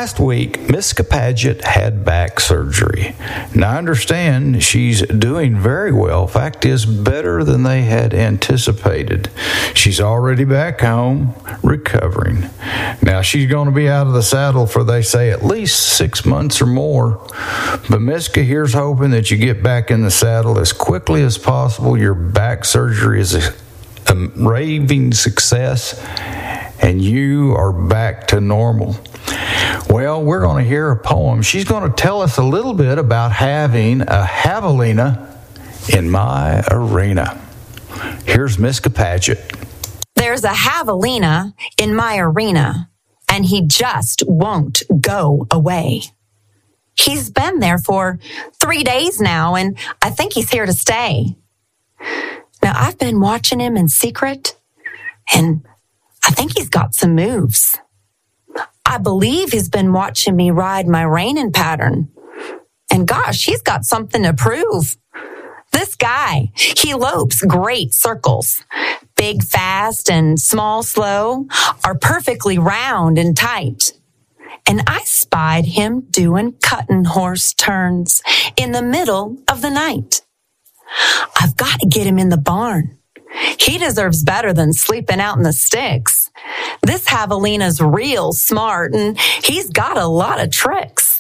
last week, Miska Paget had back surgery. Now, I understand she's doing very well. Fact is, better than they had anticipated. She's already back home, recovering. Now, she's going to be out of the saddle for, they say, at least 6 months or more. But Miska here's hoping that you get back in the saddle as quickly as possible. Your back surgery is a raving success, and you are back to normal. Well, we're going to hear a poem. She's going to tell us a little bit about having a javelina in my arena. Here's Miska Paget. There's a javelina in my arena, and he just won't go away. He's been there for 3 days now, and I think he's here to stay. Now, I've been watching him in secret, and I think he's got some moves. I believe he's been watching me ride my reining pattern. And gosh, he's got something to prove. This guy, he lopes great circles. Big, fast, and small, slow are perfectly round and tight. And I spied him doing cutting horse turns in the middle of the night. I've got to get him in the barn. He deserves better than sleeping out in the sticks. This javelina's real smart, and he's got a lot of tricks.